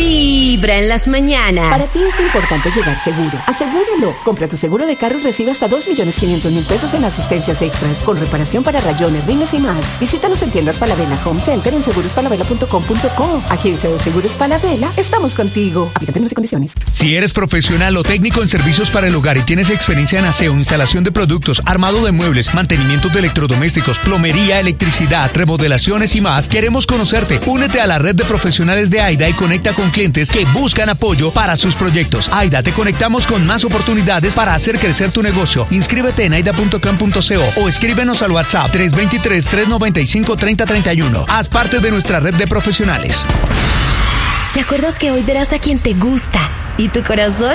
Vibra en las mañanas. Para ti es importante llegar seguro. Asegúralo. Compra tu seguro de carro y recibe hasta 2.500.000 pesos en asistencias extras, con reparación para rayones, rines y más. Visítanos en tiendas Falabella Home Center en segurosfalabella.com.co. Agencia de Seguros Falabella, estamos contigo. Aplica términos y condiciones. Si eres profesional o técnico en servicios para el hogar y tienes experiencia en aseo, instalación de productos, armado de muebles, mantenimiento de electrodomésticos, plomería, electricidad, remodelaciones y más, queremos conocerte. Únete a la red de profesionales de AIDA y conecta con clientes que buscan apoyo para sus proyectos. AIDA, te conectamos con más oportunidades para hacer crecer tu negocio. Inscríbete en aida.com.co o escríbenos al WhatsApp 323-395-3031. Haz parte de nuestra red de profesionales. ¿Te acuerdas que hoy verás a quien te gusta y tu corazón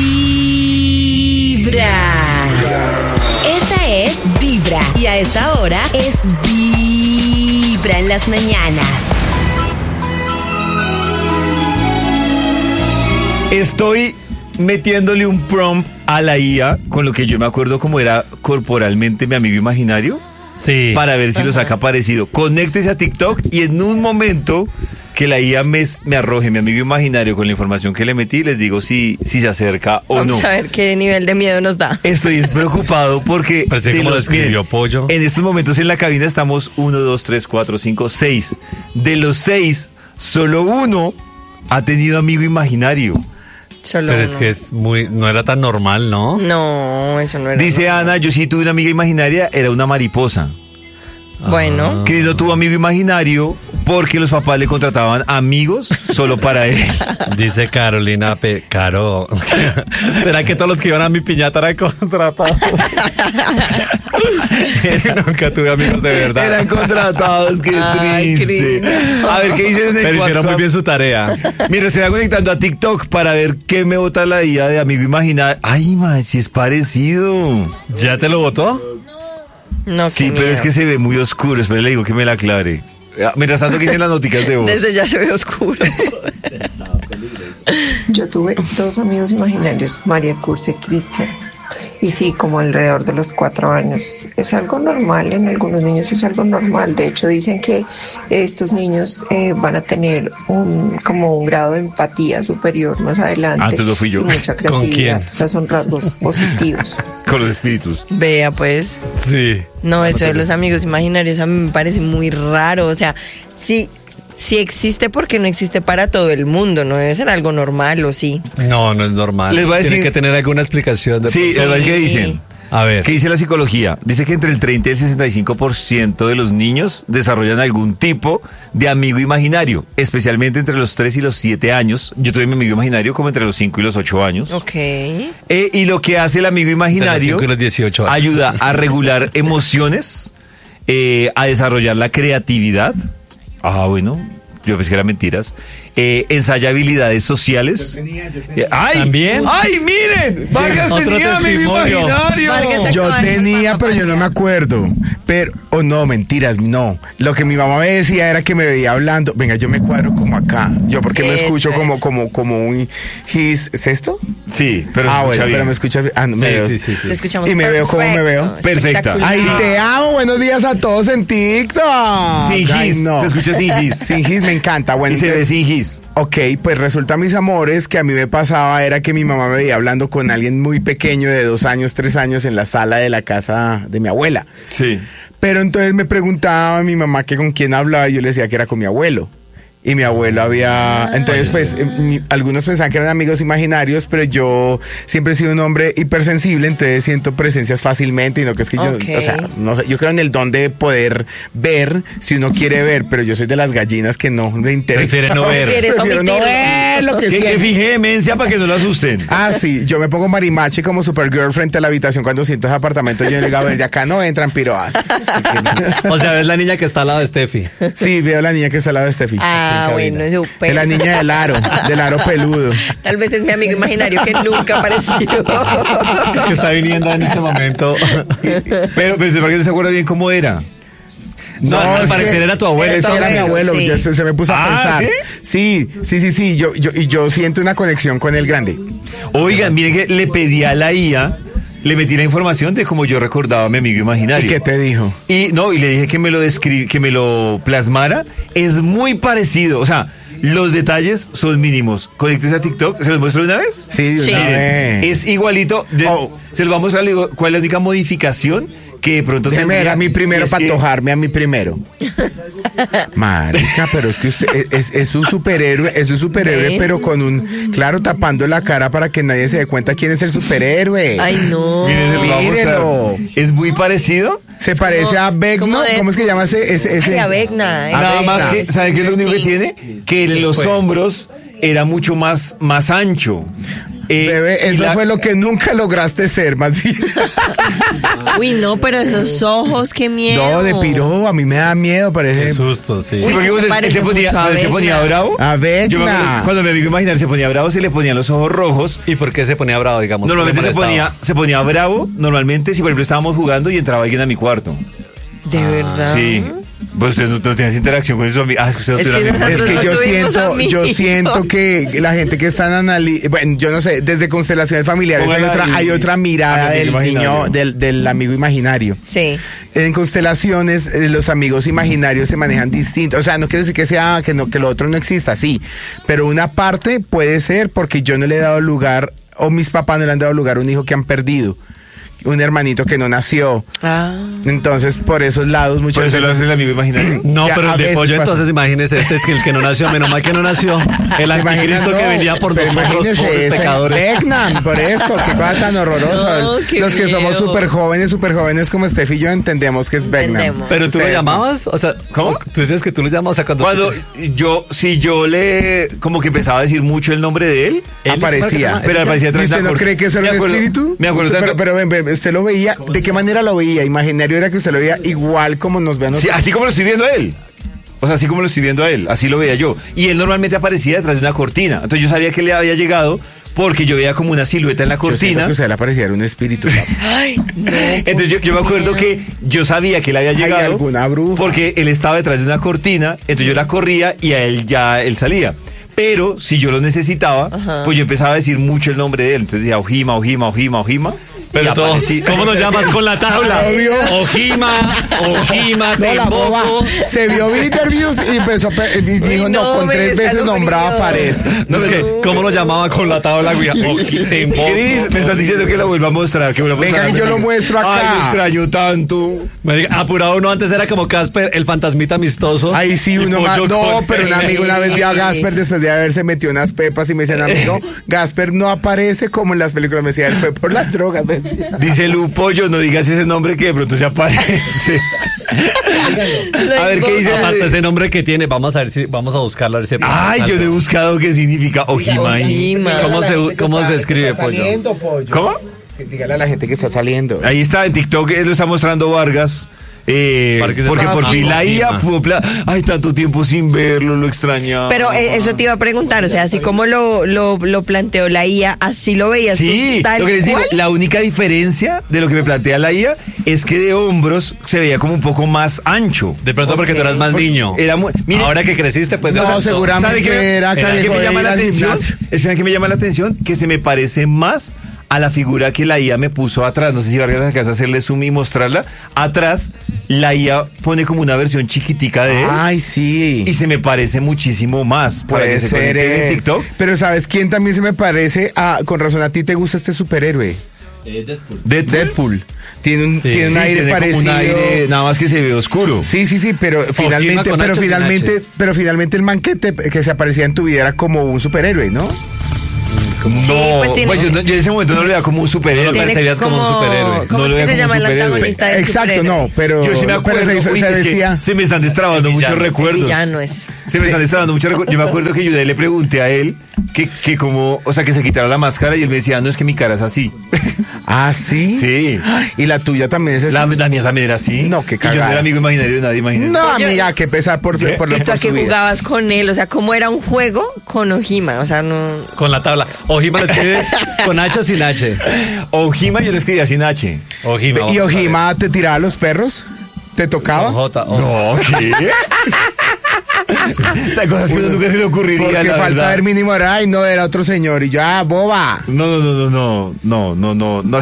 vibra? Esta es Vibra y a esta hora es Vibra en las mañanas. Estoy metiéndole un prompt a la IA con lo que yo me acuerdo como era corporalmente mi amigo imaginario. Sí. Para ver si lo saca parecido. Conéctese a TikTok y en un momento que la IA me arroje mi amigo imaginario con la información que le metí, les digo si se acerca o no. Vamos a ver qué nivel de miedo nos da. Estoy preocupado porque Parece como lo escribió Pollo. En estos momentos en la cabina estamos 1, 2, 3, 4, 5, 6. De los 6, solo uno ha tenido amigo imaginario. Solo Pero uno. es que no era tan normal, ¿no? No, eso no era. Dice normal. Ana, yo sí tuve una amiga imaginaria, era una mariposa. Bueno. Cris no tuvo amigo imaginario porque los papás le contrataban amigos solo para él. Dice Carolina Caro. ¿Será que todos los que iban a mi piñata eran contratados? Nunca tuve amigos de verdad. Eran contratados, qué Ay, triste. Cris. A ver, ¿qué dicen en el Pero hicieron WhatsApp? muy bien su tarea. Mira, se va conectando a TikTok para ver qué me vota la IA de amigo imaginario. Ay, man, si es parecido. ¿Ya te lo votó? No, Sí, qué pero miedo. es que se ve muy oscuro. Espera, le digo que me la aclare. Mientras tanto, ¿qué dicen las noticas de voz? Desde ya se ve oscuro. Yo tuve 2 amigos imaginarios, María Curse y Cristian. Y sí, como alrededor de los 4 años. Es algo normal, en algunos niños es algo normal. De hecho, dicen que estos niños van a tener como un grado de empatía superior más adelante. Antes lo fui yo. Y mucha ¿Con creatividad. quién? O sea, son rasgos positivos. Con los espíritus. Vea, pues. Sí. No, eso de los amigos imaginarios a mí me parece muy raro. O sea, sí existe porque no existe para todo el mundo. No debe ser algo normal, ¿o sí? No es normal. Les voy a decir- Tiene que tener alguna explicación. Sí, pronto. es verdad que dicen. A ver. ¿Qué dice la psicología? Dice que entre el 30 y el 65% de los niños desarrollan algún tipo de amigo imaginario, especialmente entre los 3 y los 7 años. Yo tuve mi amigo imaginario como entre los 5 y los 8 años. Ok. Y lo que hace el amigo imaginario De los 5 y los 18 años. ayuda a regular emociones, a desarrollar la creatividad. Ah, bueno, yo pensé que eran mentiras. Ensaya habilidades sociales. ¡Ay! ¿También? ¡Ay, miren! Vargas Otro tenía amigo testimonio. imaginario. Vargas Yo acaba de tenía, ser pero yo no me acuerdo. Pero, no, mentiras, no. Lo que mi mamá me decía era que me veía hablando. Venga, yo me cuadro como acá. Yo porque me Eso, escucho como eso. un his. ¿Es esto? Sí, pero Ah, escucha bueno, bien. pero me escucha. Ah, no, me veo. Sí. Te escuchamos. Y me veo, ¿cómo me veo? Perfecta. Espectacular. Ay, te amo. Buenos días a todos en TikTok. Sin Ay, his, no. se escucha sin his. Sin his me encanta. Bueno, Y se ve entonces- sin his. Ok, pues resulta, mis amores, que a mí me pasaba era que mi mamá me veía hablando con alguien muy pequeño de 2 años, 3 años en la sala de la casa de mi abuela. Sí. Pero entonces me preguntaba a mi mamá que con quién hablaba y yo le decía que era con mi abuelo. Y mi abuelo había... Entonces, pues, algunos pensaban que eran amigos imaginarios, pero yo siempre he sido un hombre hipersensible, entonces siento presencias fácilmente y no que es que yo... Ok. O sea, no sé, yo creo en el don de poder ver si uno quiere ver, pero yo soy de las gallinas que no me interesa. Prefiere no ver. Prefieres Prefiero no omitirlo. ver lo que Que siento. fije demencia para que no lo asusten. Ah, sí, yo me pongo marimache como Supergirl frente a la habitación cuando siento ese apartamento. Yo le digo, a ver, de acá no entran piroas. O sea, ves la niña que está al lado de Steffi. Sí, veo a la niña que está al lado de Steffi. Ah, bueno, súper. Es la niña del aro peludo. Tal vez es mi amigo imaginario que nunca apareció. Que está viniendo en este momento. Pero ¿por qué no se acuerda bien cómo era? No, al es parecer que era tu abuelo. Ese era mi abuelo. Sí. Yo después se me puso a Ah, pensar. Sí. Yo siento una conexión con el grande. Oigan, miren que le pedí a la IA, le metí la información de cómo yo recordaba a mi amigo imaginario. ¿Y qué te dijo? Y le dije que me lo plasmara. Es muy parecido. O sea, Los detalles son mínimos. Conéctese a TikTok. ¿Se los muestro una vez? Sí, de una vez. Es igualito. Se los vamos a mostrar. ¿Cuál es la única modificación? Que de pronto déjeme ver a mí primero para antojarme a mí primero. Marica, pero es que usted es un superhéroe, pero con un, claro, tapando la cara para que nadie se dé cuenta quién es el superhéroe. Ay, no. Mírelo. Es muy parecido. Se parece a Vecna. ¿Cómo es que llama ese? Ay, a Vecna. Nada más que, ¿sabe qué es lo único que tiene? Que en los hombros era mucho más ancho. Bebé, eso fue lo que nunca lograste ser, más bien. Uy, no, pero esos ojos, qué miedo. No, de piro, a mí me da miedo, parece. Qué susto, sí. Sí, porque él se ponía bravo. A Vecna. Yo me acuerdo, cuando mi amigo imaginario se ponía bravo, se le ponían los ojos rojos. ¿Y por qué se ponía bravo, digamos? Normalmente se ponía bravo, normalmente si por ejemplo estábamos jugando y entraba alguien a mi cuarto. ¿De verdad? Sí. Pues usted no tienes interacción con sus amigos. Es que usted no tiene amigos. Es que yo siento que la gente que está en analizando, bueno, yo no sé, desde constelaciones familiares hay otra mirada del niño, del amigo imaginario. Sí. En constelaciones, los amigos imaginarios se manejan distintos. O sea, no quiere decir que lo otro no exista, sí. Pero una parte puede ser porque yo no le he dado lugar, o mis papás no le han dado lugar a un hijo que han perdido. Un hermanito que no nació. Entonces, por esos lados muchas veces... ¿Por eso lo hace el amigo imaginario? No, pero el de pollo, entonces imagínese, es que el que no nació, menos mal que no nació. El anticristo que venía por nosotros, pobres pecadores. Vecna, por eso, qué cosa tan horrorosa. No, los que somos súper jóvenes como Steph y yo entendemos que es Vecna. Pero tú lo llamabas, o sea, ¿cómo? Tú dices que tú lo llamabas, o sea, cuando yo le como que empezaba a decir mucho el nombre de él, aparecía. Pero aparecía atrás. ¿Y usted no cree que eso era un espíritu? Me acuerdo tanto. Pero usted lo veía, ¿de qué manera lo veía? Imaginario era que usted lo veía igual como nos ve a nosotros. Sí, así como lo estoy viendo a él. O sea, así como lo estoy viendo a él, así lo veía yo. Y él normalmente aparecía detrás de una cortina. Entonces yo sabía que le había llegado porque yo veía como una silueta en la cortina. Yo siento que usted le aparecía un espíritu. Ay, no. Entonces yo me acuerdo que yo sabía que él había llegado. ¿Hay alguna bruja? Porque él estaba detrás de una cortina, entonces yo la corría y a él él salía. Pero si yo lo necesitaba, pues yo empezaba a decir mucho el nombre de él. Entonces decía Ojima. Pero todo, ¿cómo nos llamas con la tabla? Ojima, no, la boba se vio interviews y empezó y dijo, no, con 3 veces nombraba aparece. No, es que, ¿cómo nos llamaba con la tabla? Cris, me estás diciendo que lo vuelva a mostrar. Venga, yo lo muestro acá. Ay, lo extraño tanto. Apurado, uno antes era como Casper, el fantasmita amistoso. Ahí sí, uno más. No, pero un amigo una vez vio a Gasper después de haberse metido unas pepas y me decían, amigo, Gasper no aparece como en las películas. Me decía, él fue por las drogas. Dice Lu Pollo, no digas ese nombre que de pronto se aparece. A ver qué dice. Aparte ese nombre que tiene, vamos a buscarlo a ver si. Ay, yo no he buscado qué significa Ojima. ¿Cómo se escribe, Pollo? ¿Cómo? Dígale a la gente que está saliendo. Ahí está, en TikTok lo está mostrando Vargas. Porque por fin la IA pudo... Ay, tanto tiempo sin verlo, lo extrañaba. Pero eso te iba a preguntar, o sea, así como lo planteó la IA, así lo veías sí, tú, tal lo que les digo, cual. la única diferencia de lo que me plantea la IA es que de hombros se veía como un poco más ancho. De pronto porque tú eras más niño. Mire, ahora que creciste, pues... No, seguramente ¿sabe qué me llama la atención? ¿Sabe qué me llama la atención? Que se me parece más a la figura que la IA me puso atrás. No sé si Vargas alcanza a hacerle zoom y mostrarla. Atrás, la IA pone como una versión chiquitica de él. Ay, sí. Y se me parece muchísimo más. Puede ser en TikTok. Pero ¿sabes quién también se me parece? Con razón a ti te gusta este superhéroe. Deadpool. Tiene un aire parecido. Un aire, nada más que se ve oscuro. Sí, pero finalmente el man que se aparecía en tu vida era como un superhéroe, ¿no? Sí, pues tiene... yo en ese momento no lo veía como un superhéroe. No lo percibías como un superhéroe. ¿Cómo es que se llama el antagonista del Exacto, no, pero... Yo sí me acuerdo, se me están destrabando muchos recuerdos. Ya no es. Se me están destrabando muchos recuerdos. Yo me acuerdo que yo le pregunté a él que como, o sea, que se quitara la máscara y él me decía, no, es que mi cara es así. ¿Ah, sí? Sí. ¿Y la tuya también es así? La mía también era así. No, qué cagada. Y yo no era amigo imaginario de nadie, imagínese. No, amiga, qué pesar por ¿Y tú a qué jugabas con él? O sea, ¿cómo era un juego con Ojima? O sea, no... Con la tabla. Ojima lo escribes con H o sin H. Ojima yo lo escribía sin H. Ojima. ¿Y Ojima te tiraba a los perros? ¿Te tocaba? No, ¿qué? Las cosas que uno nunca se le ocurriría. Porque falta ver mínimo era, ay, no, era otro señor. Y yo, boba. No.